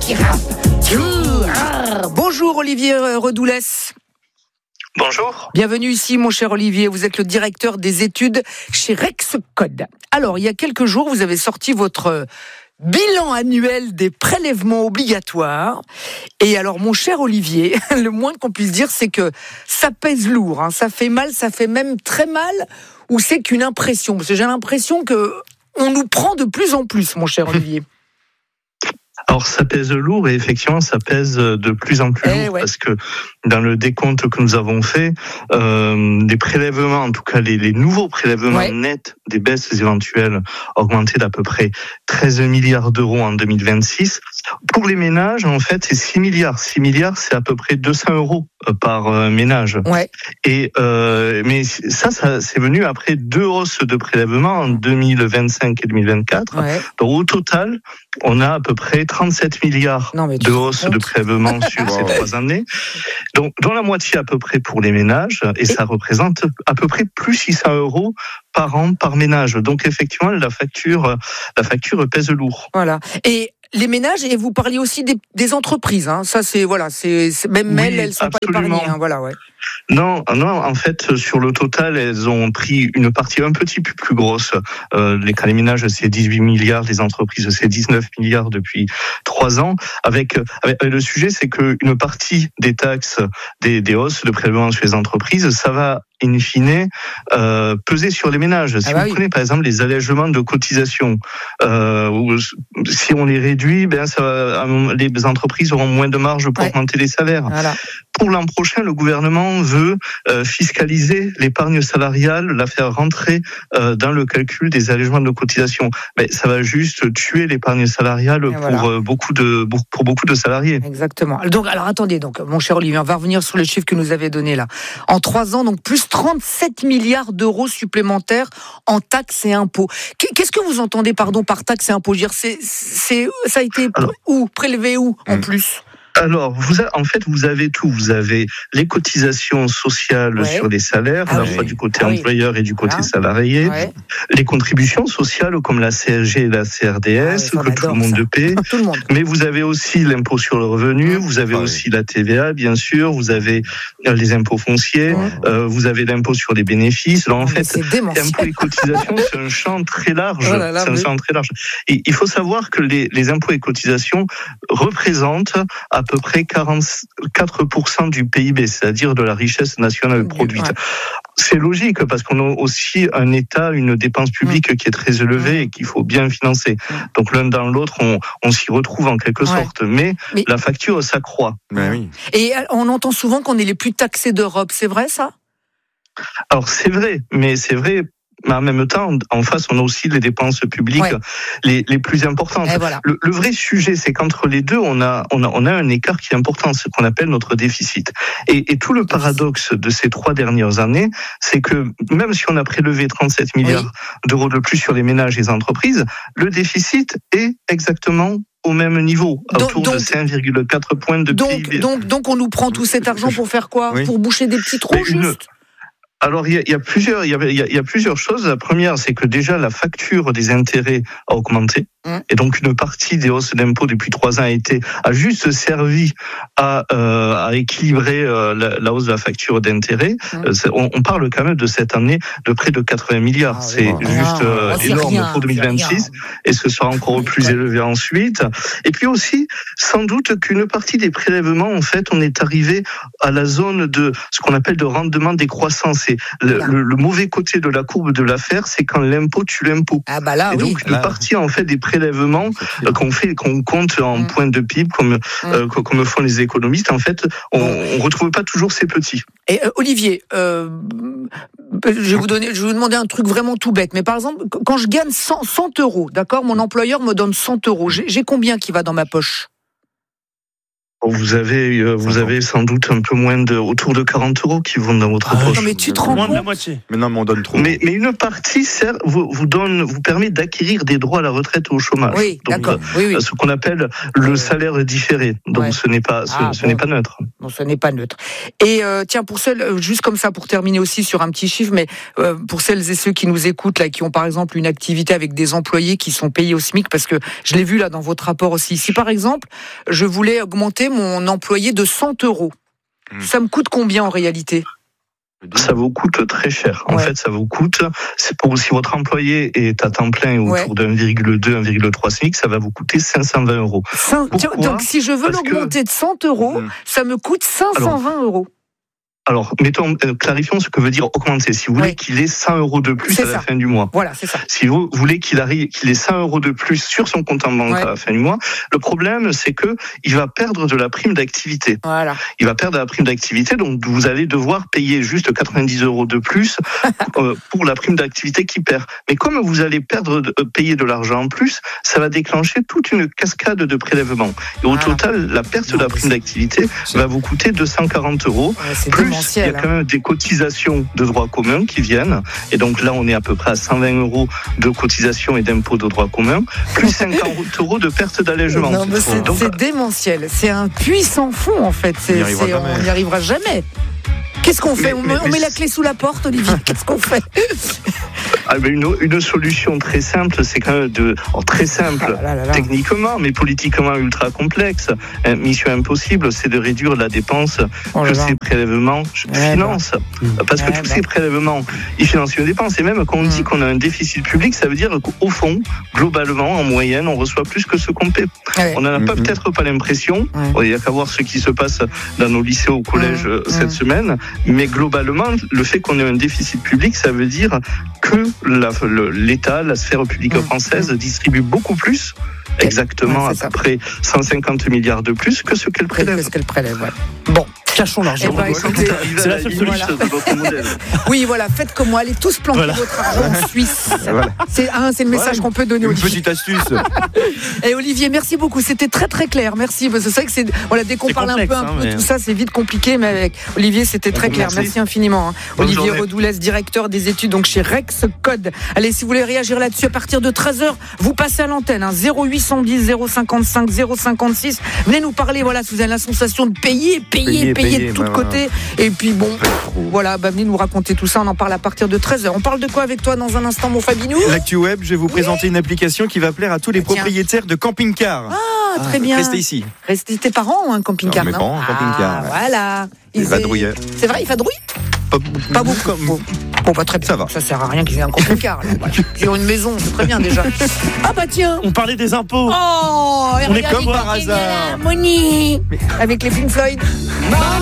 Bonjour Olivier Redoulès. Bonjour. Bienvenue ici mon cher Olivier, vous êtes le directeur des études chez Rexcode. Alors il y a quelques jours vous avez sorti votre bilan annuel des prélèvements obligatoires. Et alors mon cher Olivier, le moins qu'on puisse dire c'est que ça pèse lourd, ça fait mal, ça fait même très mal, ou c'est qu'une impression? Parce que j'ai l'impression que on nous prend de plus en plus mon cher Olivier. Alors ça pèse lourd et effectivement ça pèse de plus en plus lourd parce que dans le décompte que nous avons fait, les prélèvements, en tout cas les nouveaux prélèvements nets des baisses éventuelles augmenté d'à peu près 13 milliards d'euros en 2026. Pour les ménages, en fait, c'est 6 milliards. 6 milliards, c'est à peu près 200 euros par ménage. Et mais ça c'est venu après 2 hausses de prélèvements en 2025 et 2024. Donc au total, on a à peu près 37 milliards de hausses de prélèvements sur ces 3 années. Donc, dont la moitié à peu près pour les ménages, et ça représente à peu près plus 600 euros par an par ménage. Donc, effectivement, la facture pèse lourd. Voilà. Et les ménages, et vous parliez aussi des entreprises, ça c'est même elles sont absolument. Pas épargnées, Non, en fait, sur le total, elles ont pris une partie un petit peu plus grosse. Les ménages, c'est 18 milliards, les entreprises, c'est 19 milliards depuis 3 ans. Avec le sujet, c'est qu'une partie des taxes, des hausses de prélèvements sur les entreprises, ça va in fine, peser sur les ménages. Si vous prenez par exemple les allègements de cotisations, si on les réduit, les entreprises auront moins de marge pour augmenter les salaires. Voilà. Pour l'an prochain, le gouvernement veut fiscaliser l'épargne salariale, la faire rentrer dans le calcul des allègements de cotisations. Mais ça va juste tuer l'épargne salariale pour beaucoup de salariés. Exactement. Alors attendez, mon cher Olivier, on va revenir sur les chiffres que nous avez donnés là. En 3 ans, donc plus 37 milliards d'euros supplémentaires en taxes et impôts. Qu'est-ce que vous entendez, par taxes et impôts? Ça a été prélevé où en plus? Alors, vous avez tout. Vous avez les cotisations sociales sur les salaires, à la fois du côté employeur et du côté salarié. Les contributions sociales comme la CSG et la CRDS, que tout le monde paie. Mais vous avez aussi l'impôt sur le revenu, vous avez aussi la TVA, bien sûr, vous avez les impôts fonciers, vous avez l'impôt sur les bénéfices. Alors, en fait, impôts et cotisations, c'est un champ très large. Et il faut savoir que les impôts et cotisations représentent à peu près 44% du PIB, c'est-à-dire de la richesse nationale produite. C'est logique parce qu'on a aussi un État, une dépense publique qui est très élevée et qu'il faut bien financer. Donc l'un dans l'autre, on s'y retrouve en quelque sorte. Mais la facture s'accroît. Et on entend souvent qu'on est les plus taxés d'Europe. C'est vrai ça? Alors c'est vrai, mais en même temps, en face, on a aussi les dépenses publiques les plus importantes. Le vrai sujet, c'est qu'entre les deux, on a un écart qui est important, ce qu'on appelle notre déficit. Et tout le paradoxe de ces 3 dernières années, c'est que même si on a prélevé 37 milliards d'euros de plus sur les ménages et les entreprises, le déficit est exactement au même niveau, autour de 5,4 points de PIB. Donc on nous prend tout cet argent pour faire quoi? Pour boucher des petits trous juste? Alors il y a plusieurs choses. La première, c'est que déjà la facture des intérêts a augmenté, et donc une partie des hausses d'impôts depuis 3 ans a juste servi à équilibrer la hausse de la facture d'intérêts. On parle quand même de cette année de près de 80 milliards. C'est juste énorme pour 2026, et ce sera encore plus élevé ensuite. Et puis aussi, sans doute qu'une partie des prélèvements, en fait, on est arrivé à la zone de ce qu'on appelle de rendement décroissant. C'est le mauvais côté de la courbe de l'affaire, c'est quand l'impôt tue l'impôt. Et donc une partie en fait des prélèvements qu'on compte en points de PIB comme font les économistes, en fait, on retrouve pas toujours ces petits. Et Olivier, je vais vous demander un truc vraiment tout bête, mais par exemple, quand je gagne 100 euros, d'accord, mon employeur me donne 100 euros, j'ai combien qui va dans ma poche? Vous avez sans doute un peu moins autour de 40 € qui vont dans votre poche. Non, mais tu te rends moins compte. de la moitié. Mais non, mais on donne trop. Mais une partie vous permet d'acquérir des droits à la retraite ou au chômage. Oui, donc, d'accord. Oui. Ce qu'on appelle le salaire différé. Donc ce n'est pas n'est pas neutre. Non, ce n'est pas neutre. Et tiens, pour celles, juste comme ça, pour terminer aussi sur un petit chiffre, mais pour celles et ceux qui nous écoutent là, qui ont par exemple une activité avec des employés qui sont payés au SMIC, parce que je l'ai vu là dans votre rapport aussi. Si par exemple, je voulais augmenter mon employé de 100 €, ça me coûte combien en réalité ? Ça vous coûte très cher. En fait, ça vous coûte, si votre employé est à temps plein autour d'1,2, 1,3 SMIC, ça va vous coûter 520 €. Donc si je veux l'augmenter de 100 €, ça me coûte 520 €. Alors, clarifions ce que veut dire augmenter. Si vous voulez qu'il ait 100 € de plus à la fin du mois. Voilà, c'est ça. Si vous voulez qu'il ait 100 € de plus sur son compte en banque à la fin du mois, le problème, c'est que il va perdre de la prime d'activité. Voilà. Il va perdre de la prime d'activité, donc vous allez devoir payer juste 90 € de plus pour la prime d'activité qu'il perd. Mais comme vous allez payer de l'argent en plus, ça va déclencher toute une cascade de prélèvements. Et au total, la perte de la prime d'activité va vous coûter 240 €. Plus il y a quand même des cotisations de droit commun qui viennent. Et donc là, on est à peu près à 120 € de cotisations et d'impôts de droit commun, plus 50 € de perte d'allègement. Non, mais c'est démentiel. C'est un puits sans fond, en fait. On n'y arrivera jamais. Qu'est-ce qu'on fait ? On met la clé sous la porte, Olivier. Qu'est-ce qu'on fait ? Une solution très simple, c'est quand même très simple techniquement, mais politiquement ultra complexe. Mission impossible, c'est de réduire la dépense que ces prélèvements financent. Parce que tous ces prélèvements, ils financent une dépense. Et même quand on dit qu'on a un déficit public, ça veut dire qu'au fond, globalement, en moyenne, on reçoit plus que ce qu'on paie. On n'en a peut-être pas l'impression. Il n'y a qu'à voir ce qui se passe dans nos lycées au collège cette semaine. Mais globalement, le fait qu'on ait un déficit public, ça veut dire que l'État, la sphère publique française distribue beaucoup plus, exactement à peu près 150 milliards de plus que ce qu'elle prélève. Bon. Cachons l'argent. C'est la seule solution de votre modèle. Oui, voilà, faites comme moi, allez tous planter votre argent en Suisse. C'est le message qu'on peut donner aux Olivier. Une petite astuce. Et Olivier, merci beaucoup, c'était très très clair, merci. C'est vrai que dès qu'on parle un peu tout ça, c'est vite compliqué, mais avec Olivier, c'était très clair. Merci infiniment. Olivier Redoulès, directeur des études donc chez Rexcode. Allez, si vous voulez réagir là-dessus, à partir de 13h, vous passez à l'antenne. 0810 055 056. Venez nous parler, si vous avez la sensation de payer de tous côtés. Et puis venez nous raconter tout ça. On en parle à partir de 13h. On parle de quoi avec toi dans un instant, mon Fabinou ? L'actu web, je vais vous présenter une application qui va plaire à tous les propriétaires de camping-cars. Ah, très bien. Restez ici. Restez tes parents ou un camping-car ? Mes parents, un camping-car. Voilà. Ils vadrouillaient. C'est vrai, ils vadrouillent ? Pas beaucoup. Bon, très bien. Ça va. Ça sert à rien qu'ils aient un camping-car. Ils ont une maison, c'est très bien déjà. Ah bah tiens. On parlait des impôts. Oh, on est comme par hasard. Moni. Avec les Pink Floyd.